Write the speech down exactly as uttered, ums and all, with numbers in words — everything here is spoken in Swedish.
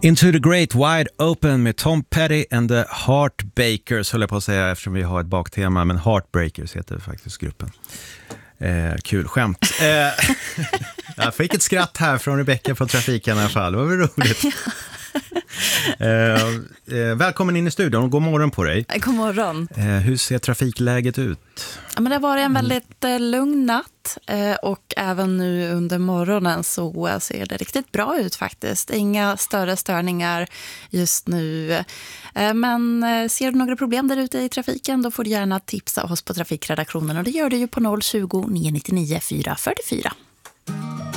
Into the Great Wide Open med Tom Petty and the Heartbakers, höll jag på att säga eftersom vi har ett baktema, men Heartbreakers heter faktiskt gruppen. Eh, kul skämt. Eh, jag fick ett skratt här från Rebecca från Trafiken i alla fall, det var väl roligt. Eh, eh, välkommen in i studion och god morgon på dig. God morgon. Eh, hur ser trafikläget ut? Ja, men det var en väldigt eh, lugn natt eh, och även nu under morgonen så eh, ser det riktigt bra ut faktiskt. Inga större störningar just nu. Eh, men eh, ser du några problem där ute i trafiken, då får du gärna tipsa oss på trafikredaktionen, och det gör du ju på noll tjugo, nio nio nio, fyra fyra fyra.